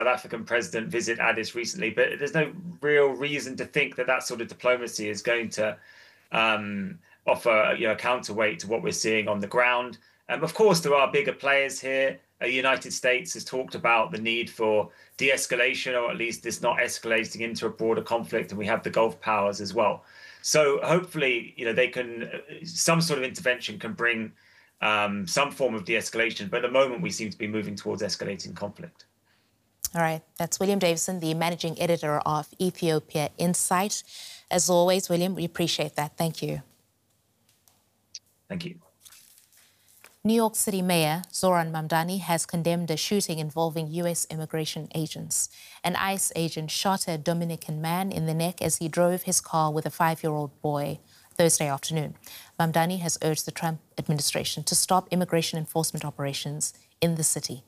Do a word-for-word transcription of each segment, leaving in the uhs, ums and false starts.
African president visit Addis recently, but there's no real reason to think that that sort of diplomacy is going to um, offer, you know, a counterweight to what we're seeing on the ground. Um, of course, there are bigger players here. The United States has talked about the need for de-escalation, or at least this not escalating into a broader conflict, and we have the Gulf powers as well. So hopefully, you know, they can, some sort of intervention can bring um, some form of de-escalation. But at the moment, we seem to be moving towards escalating conflict. All right, that's William Davison, the managing editor of Ethiopia Insight. As always, William, we appreciate that. Thank you. Thank you. New York City Mayor Zoran Mamdani has condemned a shooting involving U S immigration agents. An ICE agent shot a Dominican man in the neck as he drove his car with a five-year-old boy Thursday afternoon. Mamdani has urged the Trump administration to stop immigration enforcement operations in the city.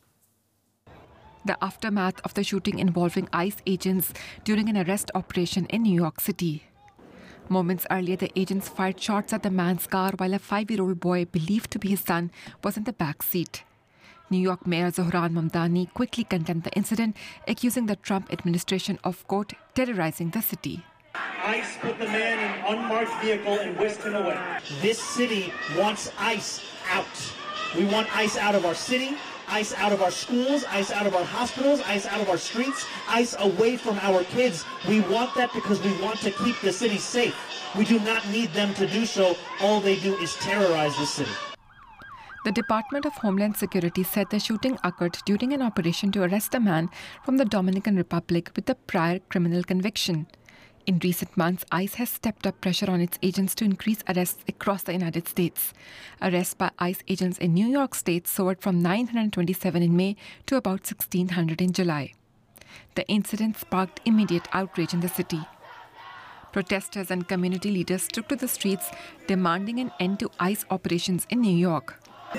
The aftermath of the shooting involving ICE agents during an arrest operation in New York City. Moments earlier, the agents fired shots at the man's car while a five-year-old boy, believed to be his son, was in the back seat. New York Mayor Zoran Mamdani quickly condemned the incident, accusing the Trump administration of, quote, terrorizing the city. ICE put the man in an unmarked vehicle and whisked him away. This city wants ICE out. We want ICE out of our city, ICE out of our schools, ICE out of our hospitals, ICE out of our streets, ICE away from our kids. We want that because we want to keep the city safe. We do not need them to do so. All they do is terrorize the city. The Department of Homeland Security said the shooting occurred during an operation to arrest a man from the Dominican Republic with a prior criminal conviction. In recent months, ICE has stepped up pressure on its agents to increase arrests across the United States. Arrests by ICE agents in New York State soared from nine hundred twenty-seven in May to about sixteen hundred in July. The incident sparked immediate outrage in the city. Protesters and community leaders took to the streets, demanding an end to ICE operations in New York.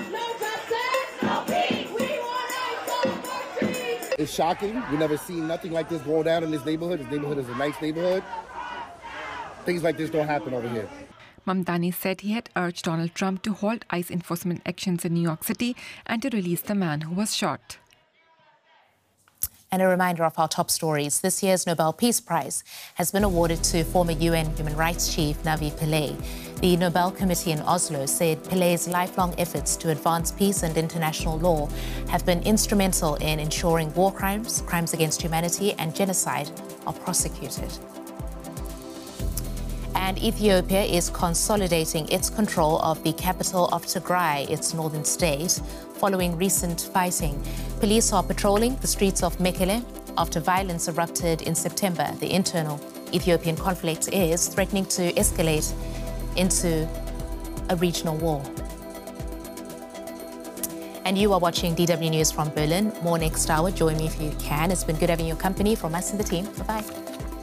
It's shocking. We've never seen nothing like this going down in this neighborhood. This neighborhood is a nice neighborhood. Things like this don't happen over here. Mamdani said he had urged Donald Trump to halt ICE enforcement actions in New York City and to release the man who was shot. And a reminder of our top stories. This year's Nobel Peace Prize has been awarded to former U N Human Rights Chief Navi Pillay. The Nobel Committee in Oslo said Pillay's lifelong efforts to advance peace and international law have been instrumental in ensuring war crimes, crimes against humanity and genocide are prosecuted. And Ethiopia is consolidating its control of the capital of Tigray, its northern state, following recent fighting. Police are patrolling the streets of Mekele after violence erupted in September. The internal Ethiopian conflict is threatening to escalate into a regional war. And you are watching D W News from Berlin. More next hour. Join me if you can. It's been good having your company from us and the team. Bye-bye.